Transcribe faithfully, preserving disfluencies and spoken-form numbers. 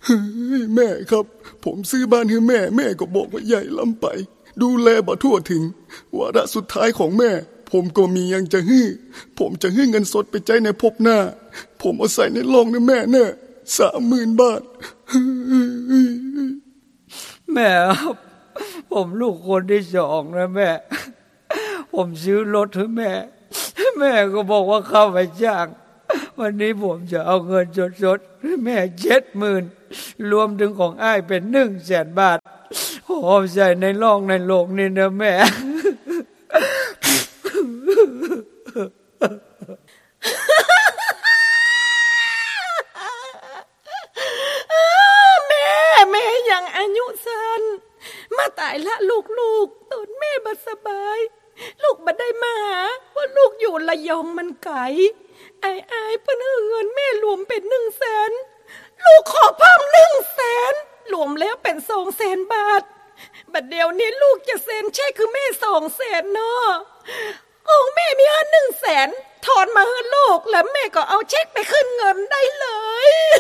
แม่ครับผมซื้อบ้านให้แม่แม่ก็บอกว่าใหญ่ล้ำไปดูแลบ่ทั่วถึงวาระสุดท้ายของแม่ผมก็มียังจะฮื้อผมจะฮื้อเงินสดไปใจในพบหน้าผมเอาใส่ในล่องนะแม่เน่ะสามหมื่นบาทแม่ครับผมลูกคนที่สองนะแม่ผมซื้อรถให้แม่แม่ก็บอกว่าเข้าไปจ้างวันนี้ผมจะเอาเงินสดๆให้แม่เจ็ดหมื่นรวมถึงของอ้ายเป็นหนึ่งแสนบาทผมใส่ในล่องในโลกนี่นะแม่แม่แม่ยังอายุสั้นมาตายละลูกๆตอนแม่บ่สบายลูกบ่ได้มาหาว่าลูกอยู่ระยองมันไกลไอ้ไอ้เพิ่นเอาเงินแม่รวมเป็นหนึ่งแสนลูกขอเพิ่มหนึ่งแสนรวมแล้วเป็นสองแสนบาทบัดเดี๋ยวนี้ลูกจะเซ็นเช็คคือแม่สองแสนเนาะของแม่มีหนึ่งแสนถอนมาให้ลูกแล้วแม่ก็เอาเช็คไปขึ้นเงินได้เลย